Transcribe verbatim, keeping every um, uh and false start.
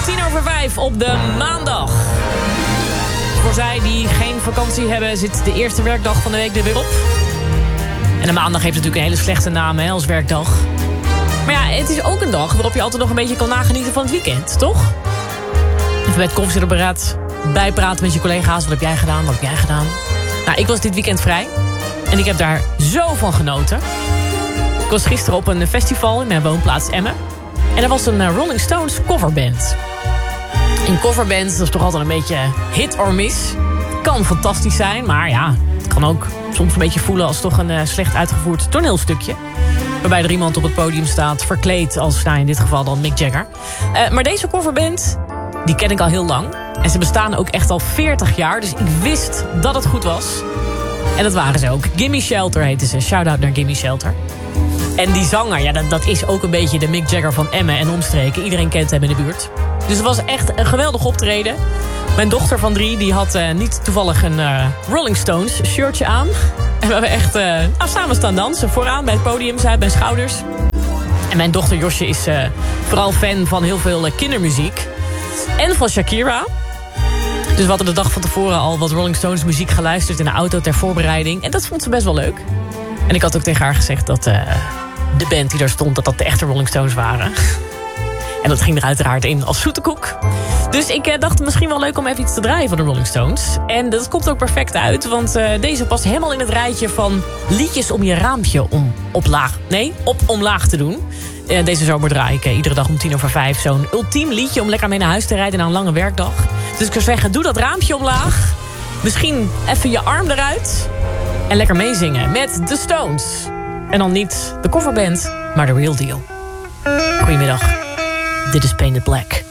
tien over vijf op de maandag. Voor zij die geen vakantie hebben, zit de eerste werkdag van de week er weer op. En de maandag heeft natuurlijk een hele slechte naam hè, als werkdag. Maar ja, het is ook een dag waarop je altijd nog een beetje kan nagenieten van het weekend, toch? Even bij het koffiezetapparaat bijpraten met je collega's. Wat heb jij gedaan, wat heb jij gedaan? Nou, ik was dit weekend vrij. En ik heb daar zo van genoten. Ik was gisteren op een festival in mijn woonplaats Emmen. En er was een Rolling Stones coverband. Een coverband, dat is toch altijd een beetje hit or miss. Kan fantastisch zijn, maar ja, het kan ook soms een beetje voelen als toch een uh, slecht uitgevoerd toneelstukje. Waarbij er iemand op het podium staat verkleed als, nou in dit geval dan Mick Jagger. Uh, maar deze coverband, die ken ik al heel lang. En ze bestaan ook echt al veertig jaar, dus ik wist dat het goed was. En dat waren ze ook. Gimme Shelter heette ze. Shout-out naar Gimme Shelter. En die zanger, ja, dat, dat is ook een beetje de Mick Jagger van Emmen en omstreken. Iedereen kent hem in de buurt. Dus het was echt een geweldig optreden. Mijn dochter van drie, die had uh, niet toevallig een uh, Rolling Stones shirtje aan. En we hebben echt uh, nou, samen staan dansen. Vooraan bij het podium, zij bij mijn schouders. En mijn dochter Josje is uh, vooral fan van heel veel uh, kindermuziek. En van Shakira. Dus we hadden de dag van tevoren al wat Rolling Stones muziek geluisterd in de auto ter voorbereiding. En dat vond ze best wel leuk. En ik had ook tegen haar gezegd dat uh, de band die daar stond, dat dat de echte Rolling Stones waren. En dat ging er uiteraard in als zoete koek. Dus ik uh, dacht misschien wel leuk om even iets te draaien van de Rolling Stones. En dat komt ook perfect uit, want uh, deze past helemaal in het rijtje van liedjes om je raampje om op laag, nee, op omlaag te doen. Uh, deze zomer draai ik uh, iedere dag om tien over vijf zo'n ultiem liedje om lekker mee naar huis te rijden na een lange werkdag. Dus ik zou zeggen, doe dat raampje omlaag. Misschien even je arm eruit. En lekker meezingen met The Stones. En dan niet de coverband, maar de real deal. Goedemiddag, dit is Painted Black.